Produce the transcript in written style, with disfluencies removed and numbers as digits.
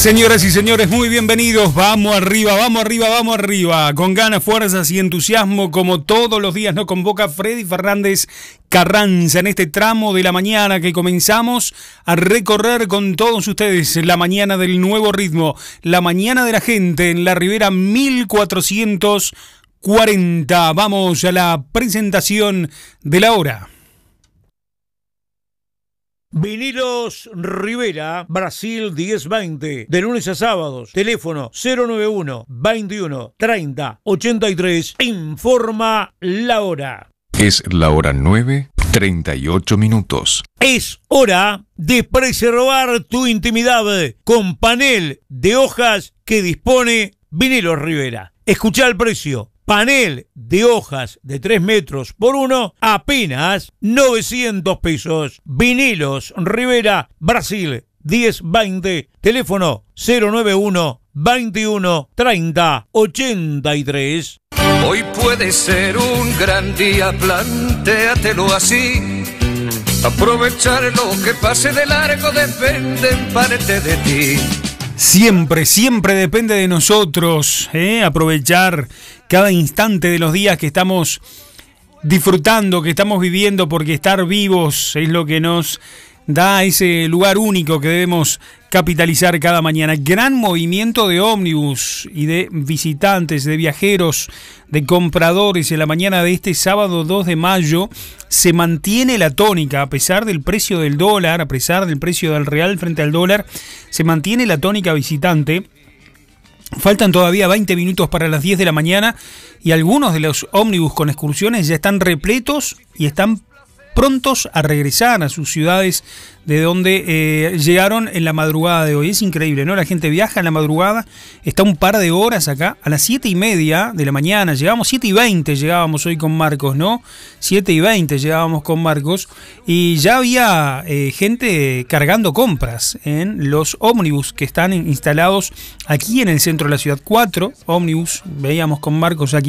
Señoras y señores, muy bienvenidos. Vamos arriba, vamos arriba, vamos arriba. Con ganas, fuerzas y entusiasmo, como todos los días nos convoca Freddy Fernández Carranza en este tramo de la mañana que comenzamos a recorrer con todos ustedes. La mañana del nuevo ritmo, la mañana de la gente en la Ribera 1440. Vamos a la presentación de la hora. Vinilos Rivera, Brasil 1020, de lunes a sábados, teléfono 091 21 30 83, informa la hora. Es la hora 9:38 minutos. Es hora de preservar tu intimidad con panel de hojas que dispone Vinilos Rivera. Escuchá el precio. Panel de hojas de 3 metros por 1, apenas 900 pesos. Vinilos Rivera, Brasil 1020, teléfono 091 21 30 83. Hoy puede ser un gran día, plantéatelo así. Aprovechar lo que pase de largo depende en parte de ti. Siempre, siempre depende de nosotros, aprovechar cada instante de los días que estamos disfrutando, que estamos viviendo, porque estar vivos es lo que nos da ese lugar único que debemos capitalizar cada mañana. Gran movimiento de ómnibus y de visitantes, de viajeros, de compradores en la mañana de este sábado 2 de mayo. Se mantiene la tónica, a pesar del precio del dólar, a pesar del precio del real frente al dólar, se mantiene la tónica visitante. Faltan todavía 20 minutos para las 10 de la mañana y algunos de los ómnibus con excursiones ya están repletos y están prontos a regresar a sus ciudades de donde llegaron en la madrugada de hoy. Es increíble, ¿no? La gente viaja en la madrugada, está un par de horas acá, a las 7:30 de la mañana, llegamos 7:20, llegábamos hoy con Marcos, ¿no? 7:20 llegábamos con Marcos y ya había gente cargando compras en los ómnibus que están instalados aquí en el centro de la ciudad. 4 ómnibus, veíamos con Marcos aquí